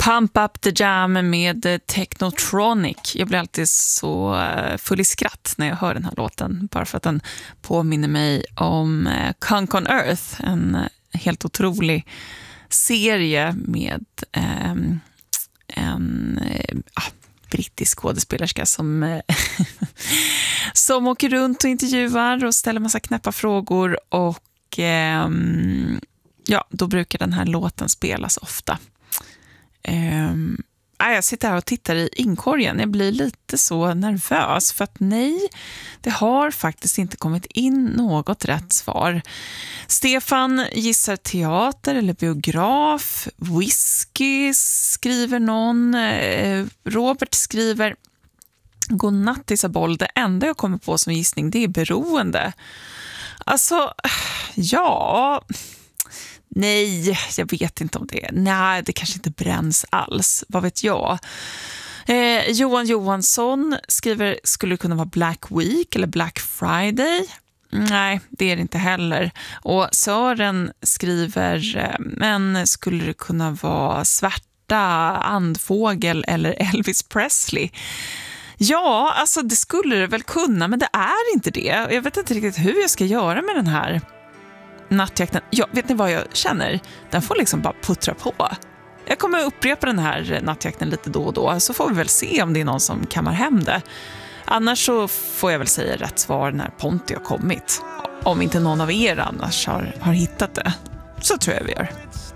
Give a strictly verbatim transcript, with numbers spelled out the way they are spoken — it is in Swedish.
Pump Up The Jam med Technotronic. Jag blir alltid så full i skratt när jag hör den här låten, bara för att den påminner mig om Kunk on Earth, en helt otrolig serie med eh, en eh, brittisk skådespelerska som, som åker runt och intervjuar och ställer massa knäppa frågor, och eh, ja, då brukar den här låten spelas ofta. Um, jag sitter här och tittar i inkorgen. Jag blir lite så nervös för att nej, det har faktiskt inte kommit in något rätt svar. Stefan gissar teater eller biograf. Whisky skriver någon. Robert skriver godnatt Isabel. Det enda jag kommer på som gissning, det är beroende. Alltså, ja... Nej, jag vet inte om det. Nej, det kanske inte bränns alls. Vad vet jag? Eh, Johan Johansson skriver, skulle det kunna vara Black Week eller Black Friday? Nej, det är det inte heller. Och Sören skriver, men skulle det kunna vara Svärta, Andfågel eller Elvis Presley? Ja, alltså det skulle det väl kunna, men det är inte det. Jag vet inte riktigt hur jag ska göra med den här nattjakten. Ja, vet ni vad jag känner? Den får liksom bara puttra på. Jag kommer upprepa den här nattjakten lite då och då, så får vi väl se om det är någon som kammar hem det. Annars så får jag väl säga rätt svar när Ponty har kommit. Om inte någon av er annars har, har hittat det, så tror jag vi gör.